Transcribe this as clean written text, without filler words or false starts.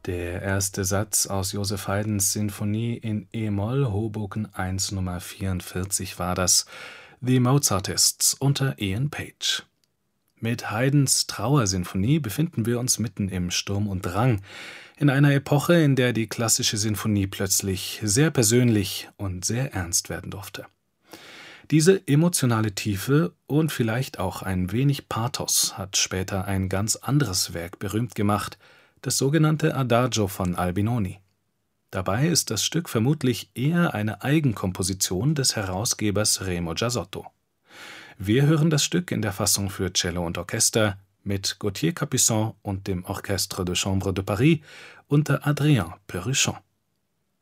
Der erste Satz aus Joseph Haydns Sinfonie in e-Moll, Hoboken 1 Nummer 44 war das, The Mozartists unter Ian Page. Mit Haydns Trauersinfonie befinden wir uns mitten im Sturm und Drang, in einer Epoche, in der die klassische Sinfonie plötzlich sehr persönlich und sehr ernst werden durfte. Diese emotionale Tiefe und vielleicht auch ein wenig Pathos hat später ein ganz anderes Werk berühmt gemacht, das sogenannte Adagio von Albinoni. Dabei ist das Stück vermutlich eher eine Eigenkomposition des Herausgebers Remo Giasotto. Wir hören das Stück in der Fassung für Cello und Orchester mit Gauthier Capuçon und dem Orchestre de Chambre de Paris unter Adrien Perruchon.